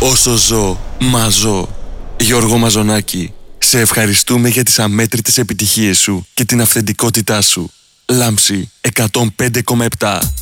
Όσο ζω, μαζώ. Γιώργο Μαζονάκη, σε ευχαριστούμε για τις αμέτρητες επιτυχίες σου και την αυθεντικότητά σου. Λάμψη 105,7.